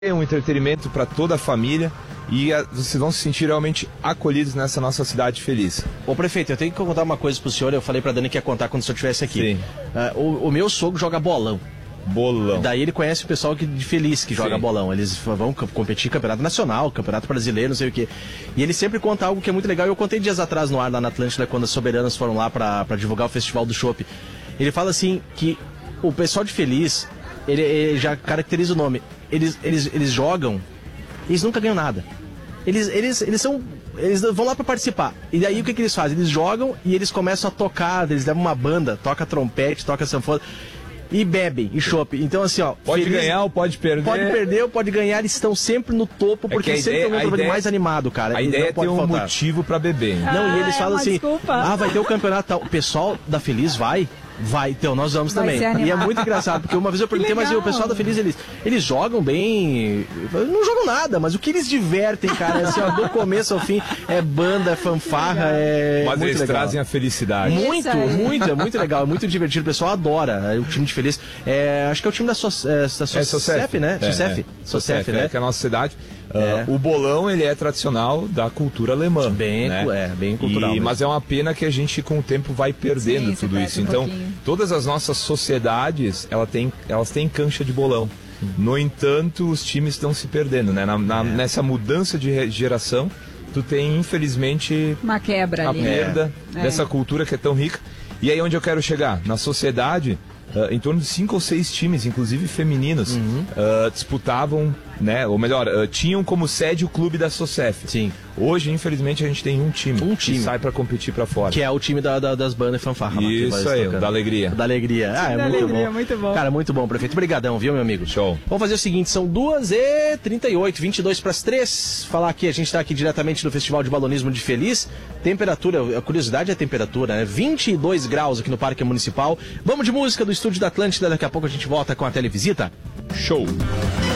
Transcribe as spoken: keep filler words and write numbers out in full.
É um entretenimento para toda a família e a, vocês vão se sentir realmente acolhidos nessa nossa cidade feliz. Ô prefeito, eu tenho que contar uma coisa pro senhor, eu falei pra Dani que ia contar quando o senhor estivesse aqui. Uh, o, o meu sogro joga bolão. Bolão. Daí ele conhece o pessoal que, de Feliz que joga Sim. bolão. Eles vão competir em campeonato nacional, campeonato brasileiro, não sei o quê. E ele sempre conta algo que é muito legal. Eu contei dias atrás no ar lá na Atlântida, quando as Soberanas foram lá pra, pra divulgar o Festival do Chopp. Ele fala assim que o pessoal de Feliz, ele, ele já caracteriza o nome. Eles, eles, eles jogam, eles nunca ganham nada. Eles, eles, eles são. Eles vão lá pra participar. E daí o que, que eles fazem? Eles jogam e eles começam a tocar, eles levam uma banda, toca trompete, toca sanfona. E bebem, e chopp. Então, assim, ó... Pode feliz, ganhar ou pode perder. Pode perder ou pode ganhar, eles estão sempre no topo, porque é sempre ideia, é um programa mais animado, cara. A eles ideia é ter um faltar. motivo pra beber. Não, ah, e eles é falam assim, desculpa. ah, vai ter o campeonato tal. O pessoal da Feliz vai... Vai, então nós vamos Vai também. E é muito engraçado, porque uma vez eu perguntei, mas o pessoal da Feliz, eles, eles jogam bem. Não jogam nada, mas o que eles divertem, cara, é assim, ó, do começo ao fim, é banda, é fanfarra, é. Mas muito eles legal. trazem a felicidade. Muito, muito, é muito legal, é muito divertido. O pessoal adora. O time de Feliz. É, acho que é o time da, so, é, da so, é Socef, né? É, Socef, é. Socef, né? Que é a nossa cidade. É. Uh, o bolão, ele é tradicional da cultura alemã. Bem, né? é, bem cultural. E, mas é uma pena que a gente, com o tempo, vai perdendo Sim, tudo isso. Um então, pouquinho. todas as nossas sociedades, ela tem, elas têm cancha de bolão. No entanto, os times estão se perdendo, né? Na, na, é. Nessa mudança de geração, tu tem, infelizmente, uma quebra a ali. perda é. dessa cultura que é tão rica. E aí onde eu quero chegar? Na sociedade, uh, em torno de cinco ou seis times, inclusive femininos, uhum. uh, disputavam, né? Ou melhor, uh, tinham como sede o clube da Socef. Sim. Hoje, infelizmente, a gente tem um time, um time. que sai para competir para fora. Que é o time da, da, das bandas e fanfarra. Isso aí, da alegria. Da alegria. Ah, é da muito alegria, bom. muito bom. Cara, muito bom, prefeito. Obrigadão, viu, meu amigo? Show. Vamos fazer o seguinte, são duas e trinta e oito, vinte e dois para as três. Falar aqui, a gente está aqui diretamente do Festival de Balonismo de Feliz. Temperatura, a curiosidade é a temperatura, né? vinte e dois graus aqui no Parque Municipal. Vamos de música do Estúdio da Atlântida, daqui a pouco a gente volta com a televisita. Show.